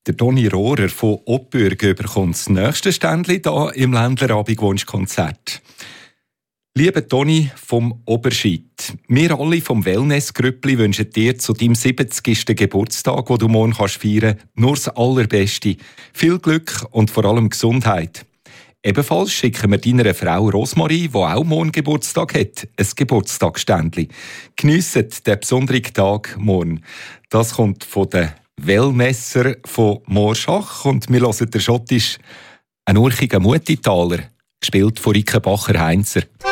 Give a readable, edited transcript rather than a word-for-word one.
Der Toni Rohrer von Oppbürgen bekommt das nächste Ständchen hier im Ländler Abendwunschkonzert. Lieber Toni vom Oberschid, wir alle vom Wellness-Grüppli wünschen dir zu deinem 70. Geburtstag, den du morgen feiern kannst, nur das Allerbeste. Viel Glück und vor allem Gesundheit. Ebenfalls schicken wir deiner Frau Rosmarie, die auch morgen Geburtstag hat, ein Geburtstagsständchen. Geniessen den besonderen Tag morgen. Das kommt von den Wellnesser von Morschach und wir hören den Schottisch «Ein urchiger Mutitaler», gespielt von Rike Bacher-Heinzer.